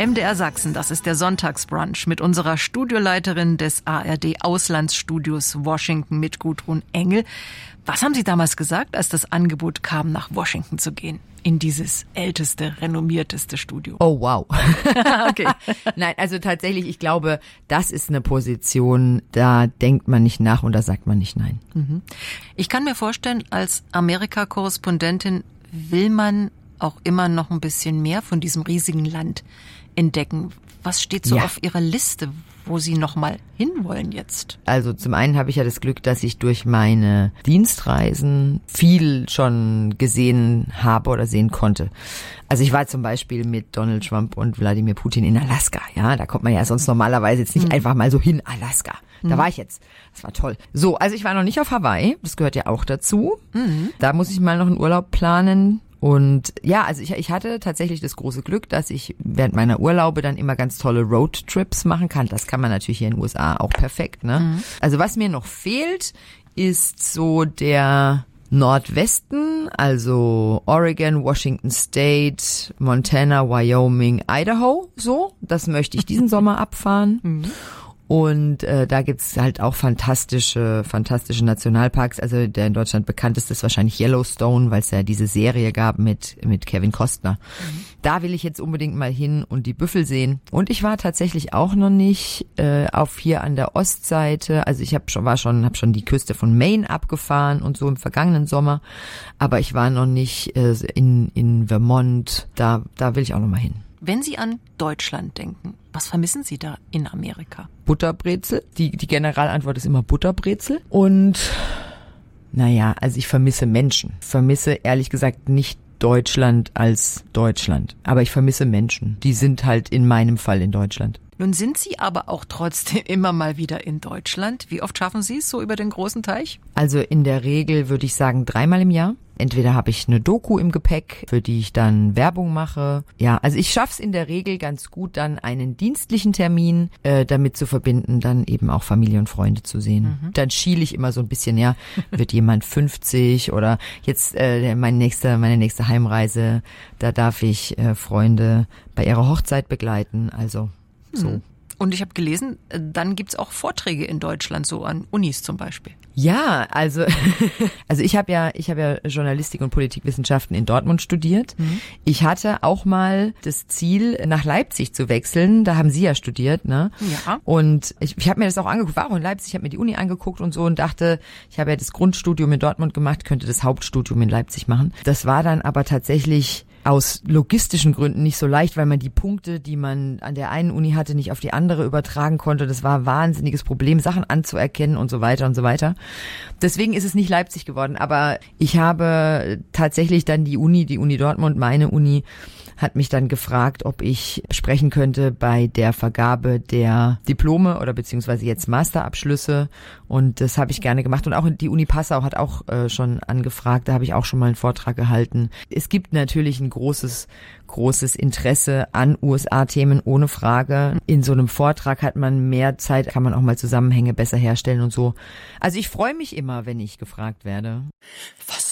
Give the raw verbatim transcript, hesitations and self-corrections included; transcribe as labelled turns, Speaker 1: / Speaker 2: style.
Speaker 1: M D R Sachsen, das ist der Sonntagsbrunch mit unserer Studioleiterin des A R D-Auslandsstudios Washington mit Gudrun Engel. Was haben Sie damals gesagt, als das Angebot kam, nach Washington zu gehen? In dieses älteste, renommierteste Studio.
Speaker 2: Oh, wow. Okay. Nein, also tatsächlich, ich glaube, das ist eine Position, da denkt man nicht nach und da sagt man nicht nein.
Speaker 1: Mhm. Ich kann mir vorstellen, als Amerika-Korrespondentin will man auch immer noch ein bisschen mehr von diesem riesigen Land entdecken. Was steht so
Speaker 2: ja.
Speaker 1: auf Ihrer Liste, wo Sie noch mal hinwollen jetzt?
Speaker 2: Also zum einen habe ich ja das Glück, dass ich durch meine Dienstreisen viel schon gesehen habe oder sehen konnte. Also ich war zum Beispiel mit Donald Trump und Wladimir Putin in Alaska. Ja, da kommt man ja sonst normalerweise jetzt nicht mhm. einfach mal so hin, Alaska. Da mhm. war ich jetzt. Das war toll. So, also ich war noch nicht auf Hawaii. Das gehört ja auch dazu. Mhm. Da muss ich mal noch einen Urlaub planen. Und ja, also ich, ich hatte tatsächlich das große Glück, dass ich während meiner Urlaube dann immer ganz tolle Roadtrips machen kann. Das kann man natürlich hier in den U S A auch perfekt, ne? Mhm. Also was mir noch fehlt, ist so der Nordwesten, also Oregon, Washington State, Montana, Wyoming, Idaho, so. Das möchte ich diesen Sommer abfahren. Mhm. Und äh, da gibt's halt auch fantastische, fantastische Nationalparks. Also der in Deutschland bekannteste ist wahrscheinlich Yellowstone, weil es ja diese Serie gab mit mit Kevin Costner. Mhm. Da will ich jetzt unbedingt mal hin und die Büffel sehen. Und ich war tatsächlich auch noch nicht äh, auf hier an der Ostseite. Also ich habe schon war schon habe schon die Küste von Maine abgefahren und so im vergangenen Sommer. Aber ich war noch nicht äh, in in Vermont. Da da will ich auch noch mal hin.
Speaker 1: Wenn Sie an Deutschland denken, was vermissen Sie da in Amerika?
Speaker 2: Butterbrezel. Die, die Generalantwort ist immer Butterbrezel. Und naja, also ich vermisse Menschen. Ich vermisse ehrlich gesagt nicht Deutschland als Deutschland. Aber ich vermisse Menschen. Die sind halt in meinem Fall in Deutschland.
Speaker 1: Nun sind Sie aber auch trotzdem immer mal wieder in Deutschland. Wie oft schaffen Sie es so über den großen Teich?
Speaker 2: Also in der Regel würde ich sagen dreimal im Jahr. Entweder habe ich eine Doku im Gepäck, für die ich dann Werbung mache. Ja, also ich schaff's in der Regel ganz gut, dann einen dienstlichen Termin äh, damit zu verbinden, dann eben auch Familie und Freunde zu sehen. Mhm. Dann schiele ich immer so ein bisschen, ja, wird jemand fünfzig oder jetzt äh, meine nächste, meine nächste Heimreise, da darf ich äh, Freunde bei ihrer Hochzeit begleiten, also so. Mhm.
Speaker 1: Und ich habe gelesen, dann gibt's auch Vorträge in Deutschland, so an Unis zum Beispiel.
Speaker 2: Ja, also also ich habe ja ich habe ja Journalistik und Politikwissenschaften in Dortmund studiert. Mhm. Ich hatte auch mal das Ziel, nach Leipzig zu wechseln. Da haben Sie ja studiert, ne?
Speaker 1: Ja.
Speaker 2: Und ich, ich habe mir das auch angeguckt, war auch in Leipzig, ich habe mir die Uni angeguckt und so und dachte, ich habe ja das Grundstudium in Dortmund gemacht, könnte das Hauptstudium in Leipzig machen. Das war dann aber tatsächlich aus logistischen Gründen nicht so leicht, weil man die Punkte, die man an der einen Uni hatte, nicht auf die andere übertragen konnte. Das war ein wahnsinniges Problem, Sachen anzuerkennen und so weiter und so weiter. Deswegen ist es nicht Leipzig geworden. Aber ich habe tatsächlich dann die Uni, die Uni Dortmund, meine Uni, hat mich dann gefragt, ob ich sprechen könnte bei der Vergabe der Diplome oder beziehungsweise jetzt Masterabschlüsse. Und das habe ich gerne gemacht. Und auch die Uni Passau hat auch äh, schon angefragt. Da habe ich auch schon mal einen Vortrag gehalten. Es gibt natürlich ein großes, großes Interesse an U S A-Themen, ohne Frage. In so einem Vortrag hat man mehr Zeit, kann man auch mal Zusammenhänge besser herstellen und so. Also ich freue mich immer, wenn ich gefragt werde.
Speaker 1: Was